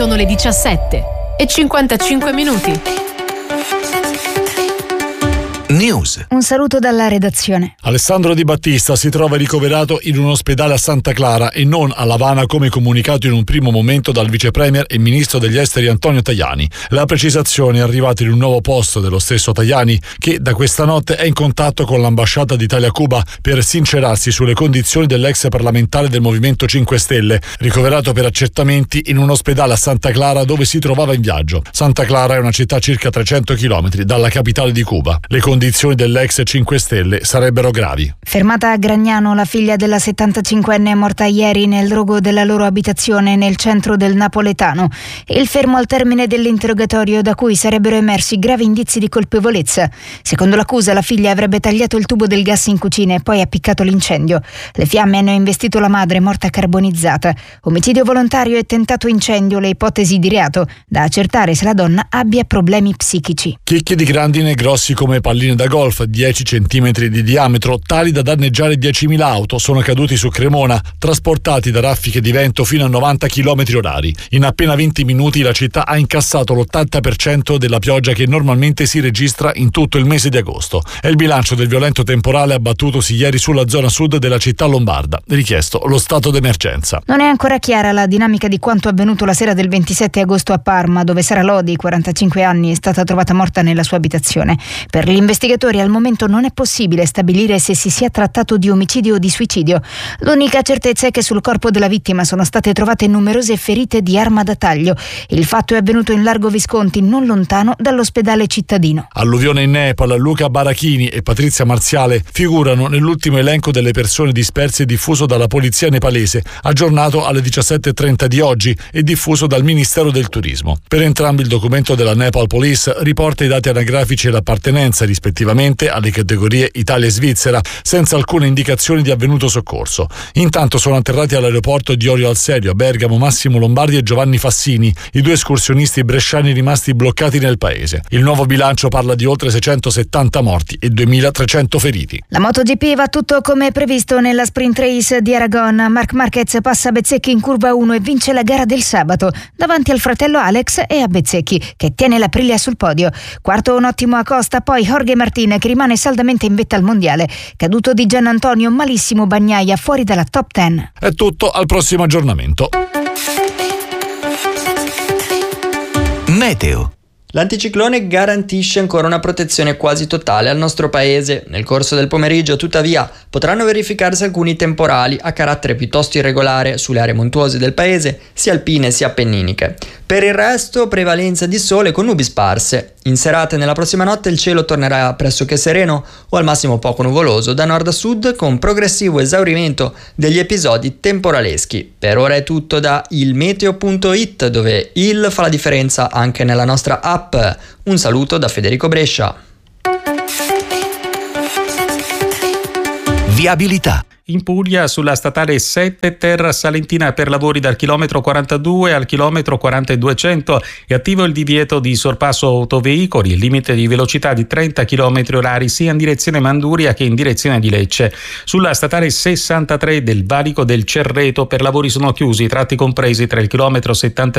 sono le 17:55. News. Un saluto dalla redazione. Alessandro Di Battista si trova ricoverato in un ospedale a Santa Clara e non a L'Avana, come comunicato in un primo momento dal vice premier e ministro degli esteri Antonio Tajani. La precisazione è arrivata in un nuovo posto dello stesso Tajani, che da questa notte è in contatto con l'ambasciata d'Italia a Cuba per sincerarsi sulle condizioni dell'ex parlamentare del Movimento 5 Stelle, ricoverato per accertamenti in un ospedale a Santa Clara dove si trovava in viaggio. Santa Clara è una città a circa 300 km dalla capitale di Cuba. Le condizioni dell'ex 5 Stelle sarebbero gravi. Fermata a Gragnano, la figlia della 75enne è morta ieri nel rogo della loro abitazione nel centro del napoletano. Il fermo al termine dell'interrogatorio, da cui sarebbero emersi gravi indizi di colpevolezza. Secondo l'accusa, la figlia avrebbe tagliato il tubo del gas in cucina e poi appiccato l'incendio. Le fiamme hanno investito la madre, morta carbonizzata. Omicidio volontario e tentato incendio le ipotesi di reato, da accertare se la donna abbia problemi psichici. Chicchi di grandine grossi come palline da golf, 10 centimetri di diametro, tali da danneggiare 10.000 auto, sono caduti su Cremona, trasportati da raffiche di vento fino a 90 km/h. In appena 20 minuti la città ha incassato l'80% della pioggia che normalmente si registra in tutto il mese di agosto. È il bilancio del violento temporale abbattutosi ieri sulla zona sud della città lombarda. Richiesto lo stato d'emergenza. Non è ancora chiara la dinamica di quanto avvenuto la sera del 27 agosto a Parma, dove Sara Lodi, 45 anni, è stata trovata morta nella sua abitazione. Per gli investigatori al momento non è possibile stabilire se si sia trattato di omicidio o di suicidio. L'unica certezza è che sul corpo della vittima sono state trovate numerose ferite di arma da taglio. Il fatto è avvenuto in Largo Visconti, non lontano dall'ospedale cittadino. Alluvione in Nepal, Luca Barachini e Patrizia Marziale figurano nell'ultimo elenco delle persone disperse diffuso dalla polizia nepalese, aggiornato alle 17:30 di oggi e diffuso dal Ministero del Turismo. Per entrambi il documento della Nepal Police riporta i dati anagrafici e l'appartenenza rispettivamente alle categorie Italia e Svizzera, senza alcuna indicazione di avvenuto soccorso. Intanto sono atterrati all'aeroporto di Orio al Serio a Bergamo Massimo Lombardi e Giovanni Fassini, i due escursionisti bresciani rimasti bloccati nel paese. Il nuovo bilancio parla di oltre 670 morti e 2.300 feriti. La MotoGP va tutto come previsto nella sprint race di Aragon. Marc Marquez passa Bezzecchi in curva 1 e vince la gara del sabato davanti al fratello Alex e a Bezzecchi, che tiene l'Aprilia sul podio. Quarto un ottimo Acosta, poi Jorge Martin, che rimane saldamente in vetta al mondiale. Caduto di Gian Antonio, malissimo Bagnaia, fuori dalla top 10. È tutto, al prossimo aggiornamento. Meteo. L'anticiclone garantisce ancora una protezione quasi totale al nostro paese. Nel corso del pomeriggio, tuttavia, potranno verificarsi alcuni temporali a carattere piuttosto irregolare sulle aree montuose del paese, sia alpine sia appenniniche. Per il resto, prevalenza di sole con nubi sparse. In serata e nella prossima notte il cielo tornerà pressoché sereno o al massimo poco nuvoloso da nord a sud, con progressivo esaurimento degli episodi temporaleschi. Per ora è tutto da ilmeteo.it, dove il fa la differenza anche nella nostra app. Un saluto da Federico Brescia. Viabilità. In Puglia, sulla statale 7 Terra Salentina, per lavori dal chilometro 42 al chilometro 4200 è attivo il divieto di sorpasso autoveicoli, il limite di velocità di 30 km/h sia in direzione Manduria che in direzione di Lecce. Sulla statale 63 del valico del Cerreto per lavori sono chiusi i tratti compresi tra il chilometro 75